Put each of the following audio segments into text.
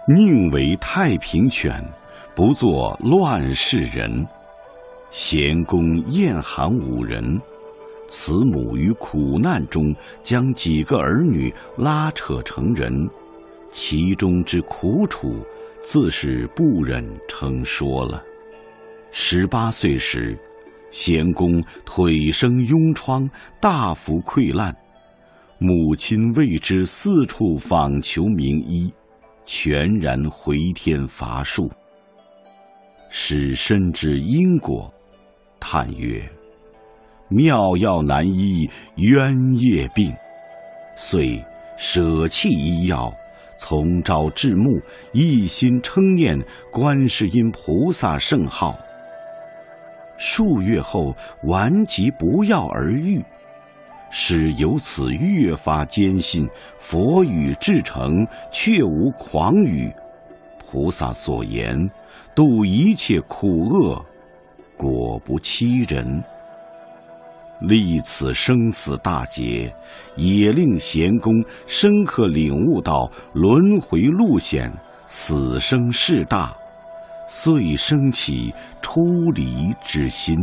宁为太平犬，不做乱世人。贤公厌寒5人，慈母于苦难中将几个儿女拉扯成人，其中之苦楚，自是不忍称说了。18岁时，贤公腿生痈疮，大幅溃烂，母亲为之四处访求名医，全然回天乏术。使深知因果，叹曰：妙药难医冤业病。遂舍弃医药，从朝至暮，一心称念观世音菩萨圣号。数月后，顽疾不药而愈，使由此越发坚信佛语至诚，确无诳语。菩萨所言，度一切苦厄，果不欺人。历此生死大劫，也令贤公深刻领悟到轮回路险，死生事大，遂生起出离之心。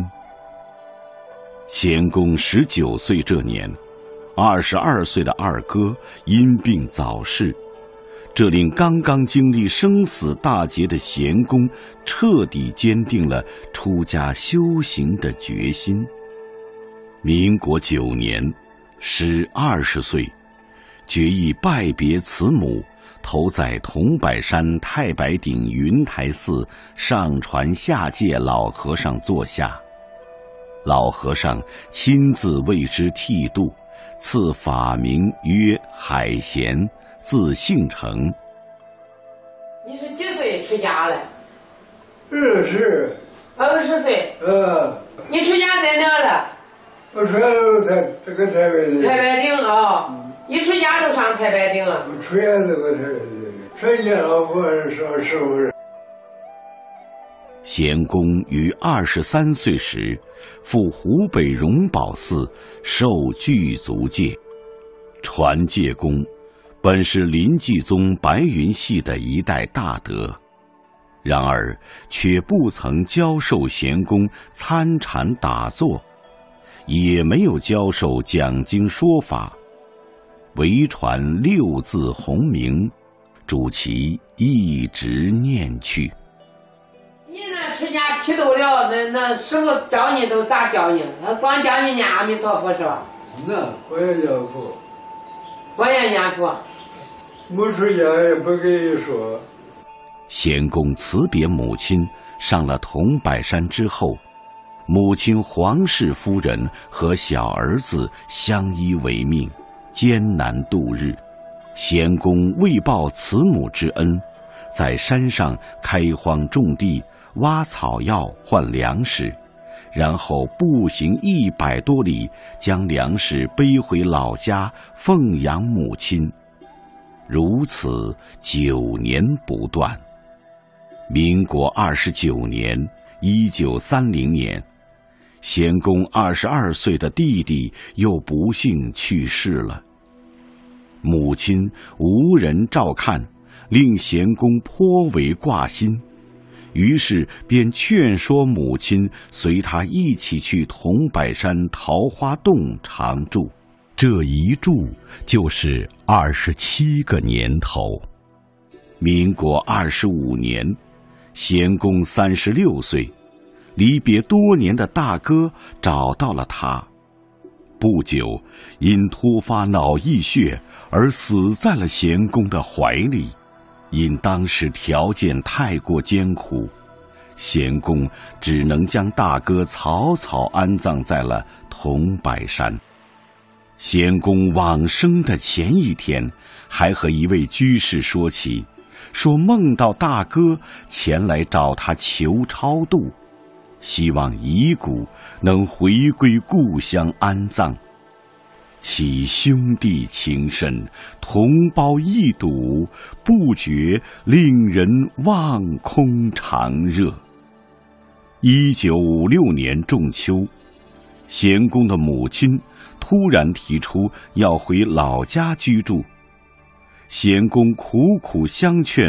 贤公19岁这年，22岁的二哥因病早逝，这令刚刚经历生死大劫的贤公彻底坚定了出家修行的决心。民国9年，时20岁，决意拜别慈母，投在桐柏山太白顶云台寺上传下界老和尚座下。老和尚亲自为之剃度，赐法名曰海贤，字姓成。 你是几岁出家了 ？20。 20岁。你出家在哪了？ 我出家这个太白顶。 太白顶啊！一出家就上太白顶了。 我出家这个太白顶，全家老婆上15人。 贤公于23岁时，赴湖北荣宝寺受具足戒。传戒公本是临济宗白云系的一代大德，然而却不曾教授贤公参禅打坐，也没有教授讲经说法，唯传6字洪名，主其一直念去。 你那出家剃度了，那师傅教你都咋教你？光教你念阿弥陀佛是吧？ 那我也念佛。 我也念佛。 没出家也不给你说。 贤公辞别母亲，上了桐柏山之后，母亲黄氏夫人和小儿子相依为命，艰难度日。贤公为报慈母之恩，在山上开荒种地，挖草药换粮食，然后步行100多里，将粮食背回老家奉养母亲。如此9年不断。民国29年1930年，贤公22岁的弟弟又不幸去世了。母亲无人照看，令贤公颇为挂心，于是便劝说母亲随他一起去桐柏山桃花洞常住。这一住就是27个年头。民国25年，贤公36岁，离别多年的大哥找到了他。不久，因突发脑溢血而死在了贤公的怀里。因当时条件太过艰苦，贤公只能将大哥草草安葬在了桐柏山。贤公往生的前一天，还和一位居士说起，说梦到大哥前来找他求超度，希望遗骨能回归故乡安葬。其兄弟情深，同胞一睹，不觉令人望空长热。1956年仲秋，贤公的母亲突然提出要回老家居住，贤公苦苦相劝，